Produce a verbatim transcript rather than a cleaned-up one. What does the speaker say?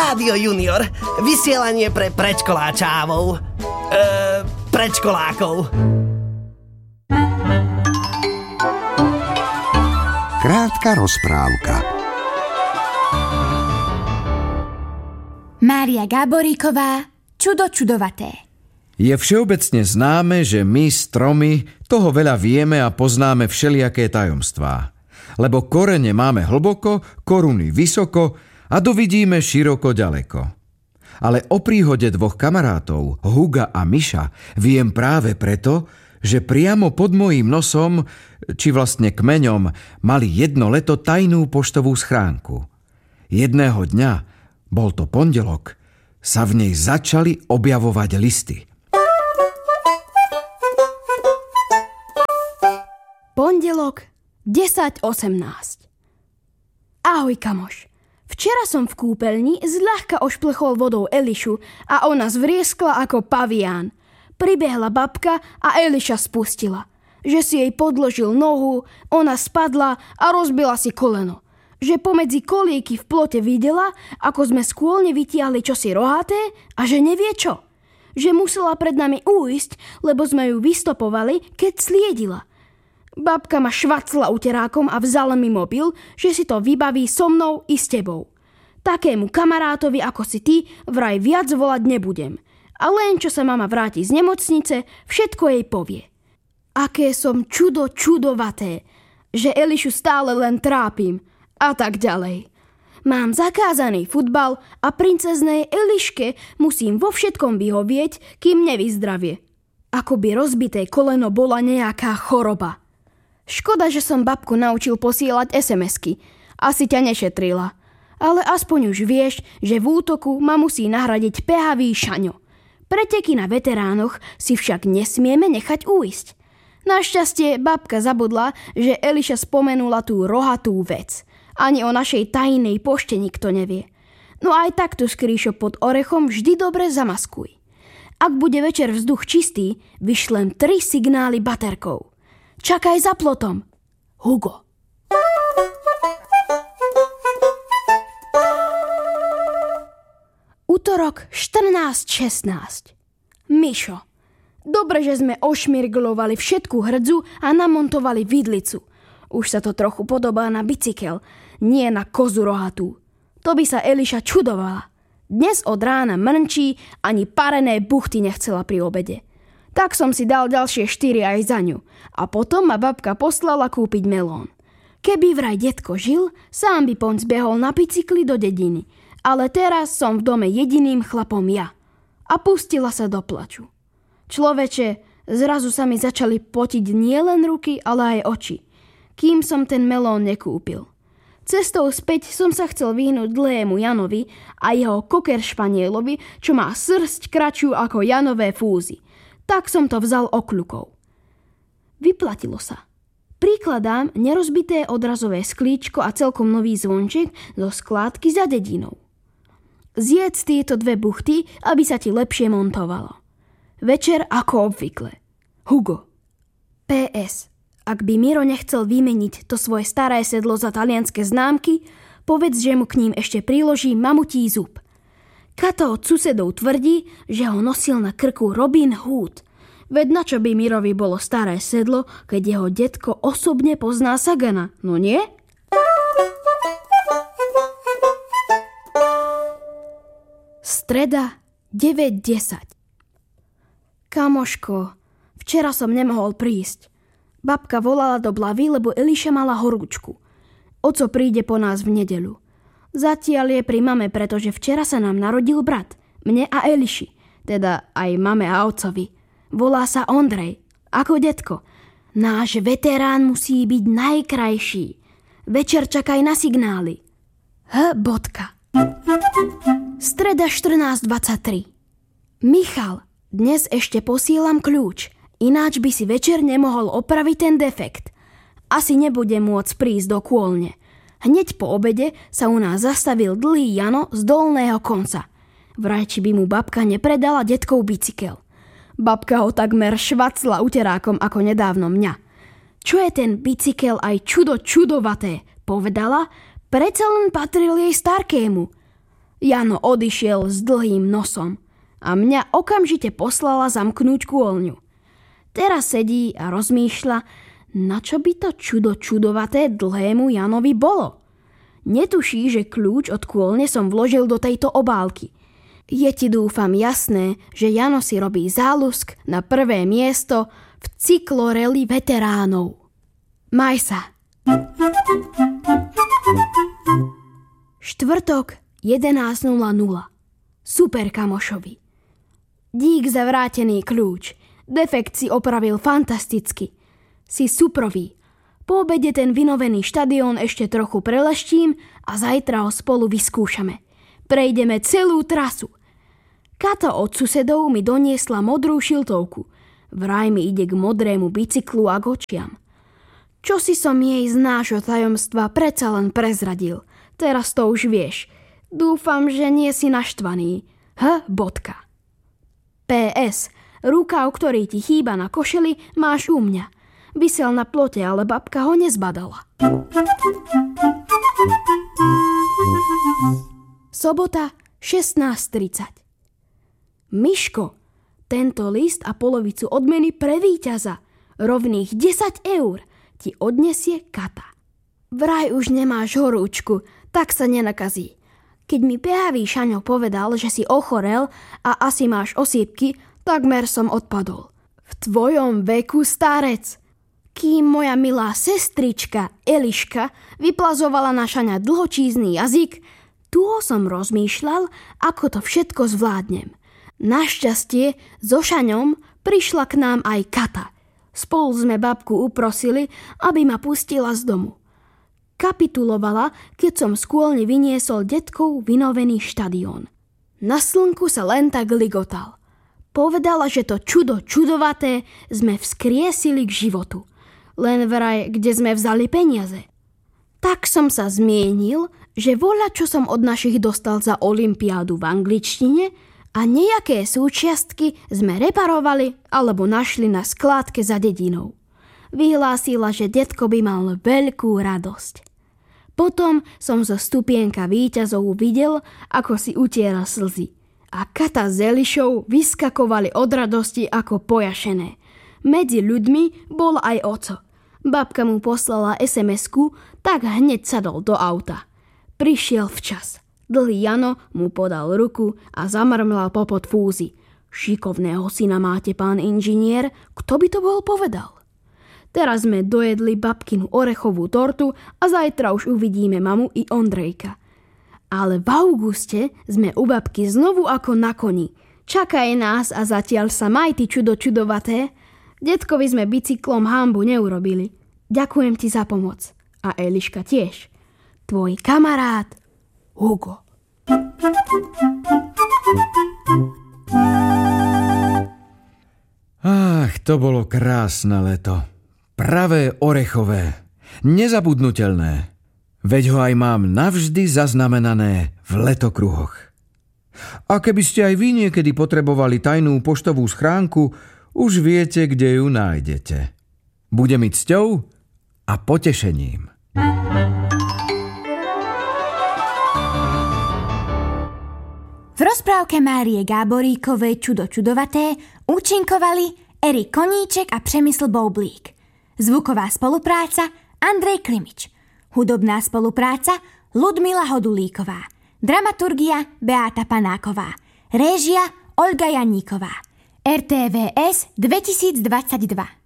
Rádio Junior, vysielanie pre predškoláčávov. Eee, predškolákov. Krátka rozprávka. Mária Gáboríková, Čudo čudovaté. Je všeobecne známe, že my, stromy, toho veľa vieme a poznáme všelijaké tajomstvá. Lebo korene máme hlboko, koruny vysoko a dovidíme široko ďaleko. Ale o príhode dvoch kamarátov, Huga a Miša, viem práve preto, že priamo pod mojím nosom, či vlastne kmeňom, mali jedno leto tajnú poštovú schránku. Jedného dňa, bol to pondelok, sa v nej začali objavovať listy. Pondelok desať osemnásť. Ahoj, kamoš. Včera som v kúpeľni zľahka ošplechol vodou Elišu a ona zvrieskla ako pavián. Pribehla babka a Eliša spustila. Že si jej podložil nohu, ona spadla a rozbila si koleno. Že pomedzi kolíky v plote videla, ako sme skôlne vytiahli čosi rohaté a že nevie čo. Že musela pred nami újsť, lebo sme ju vystopovali, keď sliedila. Babka ma švacla uterákom a vzala mi mobil, že si to vybaví so mnou i s tebou. Takému kamarátovi ako si ty vraj viac volať nebudem. A len čo sa mama vráti z nemocnice, všetko jej povie. Aké som čudo čudovaté, že Elišu stále len trápim a tak ďalej. Mám zakázaný futbal a princeznej Eliške musím vo všetkom vyhovieť, kým nevyzdravie. Ako by rozbité koleno bola nejaká choroba. Škoda, že som babku naučil posielať es em esky. Asi ťa nešetrila. Ale aspoň už vieš, že v útoku ma musí nahradiť pehavý Šaňo. Preteky na veteránoch si však nesmieme nechať újsť. Našťastie babka zabudla, že Eliša spomenula tú rohatú vec. Ani o našej tajnej pošte nikto nevie. No aj takto skrýšo pod orechom vždy dobre zamaskuj. Ak bude večer vzduch čistý, vyšlem tri signály baterkou. Čakaj za plotom. Hugo. Utorok štrnásť šestnásť. Mišo. Dobre, že sme ošmirglovali všetku hrdzu a namontovali vidlicu. Už sa to trochu podobá na bicykel, nie na kozu rohatú. To by sa Eliša čudovala. Dnes od rána mrnčí, ani parené buchty nechcela pri obede. Tak som si dal ďalšie štyri aj za ňu. A potom ma babka poslala kúpiť melón. Keby vraj detko žil, sám by poň zbehol na bicykli do dediny. Ale teraz som v dome jediným chlapom ja. A pustila sa do plaču. Človeče, zrazu sa mi začali potiť nielen ruky, ale aj oči. Kým som ten melón nekúpil. Cestou späť som sa chcel vyhnúť dlému Janovi a jeho koker španielovi, čo má srsť kratšiu ako Janové fúzy. Tak som to vzal okľukou. Vyplatilo sa. Prikladám nerozbité odrazové sklíčko a celkom nový zvonček zo skládky za dedinou. Zjedz tieto dve buchty, aby sa ti lepšie montovalo. Večer ako obvykle. Hugo. pé es. Ak by Miro nechcel vymeniť to svoje staré sedlo za talianske známky, povedz, že mu k ním ešte priloží mamutí zub. Kato od susedov tvrdí, že ho nosil na krku Robin Hood. Veď na čo by Mirovi bolo staré sedlo, keď jeho detko osobne pozná Sagana, no nie? Streda deväť desať. Kamoško, včera som nemohol prísť. Babka volala do Blavy, lebo Eliša mala horúčku. Oco príde po nás v nedeľu. Zatiaľ je pri mame, pretože včera sa nám narodil brat, mne a Eliši, teda aj mame a otcovi. Volá sa Ondrej, ako detko. Náš veterán musí byť najkrajší. Večer čakaj na signály. H. Bodka. Streda štrnásť dvadsaťtri. Michal, dnes ešte posielam kľúč, ináč by si večer nemohol opraviť ten defekt. Asi nebude môcť prísť do kôlne. Hneď po obede sa u nás zastavil dlhý Jano z dolného konca. Vraj, či by mu babka nepredala detkov bicykel. Babka ho takmer švacla uterákom ako nedávno mňa. Čo je ten bicykel aj čudo čudovaté, povedala, predsa len patril jej starkému. Jano odišiel s dlhým nosom a mňa okamžite poslala zamknúť kôlňu. Teraz sedí a rozmýšľa, na čo by to čudo čudovaté dlhému Janovi bolo. Netuší, že kľúč od kôlne som vložil do tejto obálky. Je ti dúfam jasné, že Jano si robí záľusk na prvé miesto v cykloreli veteránov. Maj sa. Štvrtok jedenásť nula nula. Super kamošovi. Dík za vrátený kľúč. Defekt si opravil fantasticky. Si suprový. Po obede ten vynovený štadión ešte trochu preleštím a zajtra ho spolu vyskúšame. Prejdeme celú trasu. Kata od susedov mi doniesla modrú šiltovku. Vraj mi ide k modrému bicyklu a k očiam. Čo si som jej z nášho tajomstva predsa len prezradil. Teraz to už vieš. Dúfam, že nie si naštvaný. H. Bodka. P S. Rukav, ktorý ti chýba na košeli, máš u mňa. Visel na plote, ale babka ho nezbadala. Sobota šestnásť tridsať. Miško, tento list a polovicu odmeny pre víťaza, rovných desať eur, ti odnesie Kata. Vraj už nemáš horúčku, tak sa nenakazí. Keď mi behavý Šaňo povedal, že si ochorel a asi máš osýpky, takmer som odpadol. V tvojom veku, starec. Kým moja milá sestrička Eliška vyplazovala na Šaňa dlhočízny jazyk, tu som rozmýšľal, ako to všetko zvládnem. Našťastie so Šaňom prišla k nám aj Kata. Spolu sme babku uprosili, aby ma pustila z domu. Kapitulovala, keď som z kôlne vyniesol detkov vynovený štadión. Na slnku sa len tak ligotal. Povedala, že to čudo čudovaté sme vzkriesili k životu. Len vraj, kde sme vzali peniaze. Tak som sa zmienil, že voľa, čo som od našich dostal za olympiádu v angličtine a nejaké súčiastky sme reparovali alebo našli na skládke za dedinou. Vyhlásila, že detko by mal veľkú radosť. Potom som zo stupienka víťazov videl, ako si utiera slzy. A Kata s Elišou vyskakovali od radosti ako pojašené. Medzi ľuďmi bol aj oco. Babka mu poslala es em esku, tak hneď sadol do auta. Prišiel včas. Dlhý Jano mu podal ruku a zamrmlal popod fúzy. Šikovného syna máte, pán inžinier, kto by to bol povedal? Teraz sme dojedli babkinu orechovú tortu a zajtra už uvidíme mamu i Ondrejka. Ale v auguste sme u babky znovu ako na koni. Čakaj nás a zatiaľ sa maj ty čudo čudovaté. Detkovi sme bicyklom hanbu neurobili. Ďakujem ti za pomoc. A Eliška tiež. Tvoj kamarát Hugo. Ach, to bolo krásne leto. Pravé orechové. Nezabudnutelné. Veď ho aj mám navždy zaznamenané v letokruhoch. A keby ste aj vy niekedy potrebovali tajnú poštovú schránku, už viete, kde ju nájdete. Bude mi cťou a potešením. V rozprávke Márie Gáboríkovej Čudo čudovaté účinkovali Erik Koníček a Přemysl Boublík. Zvuková spolupráca Andrej Klimič. Hudobná spolupráca Ludmila Hodulíková. Dramaturgia Beáta Panáková. Réžia Olga Janíková. er té vé es dvetisícdvadsaťdva.